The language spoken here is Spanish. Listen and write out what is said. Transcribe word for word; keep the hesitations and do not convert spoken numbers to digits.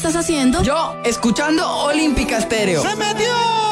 estás haciendo? Yo, escuchando Olímpica Estéreo. ¡Se metió!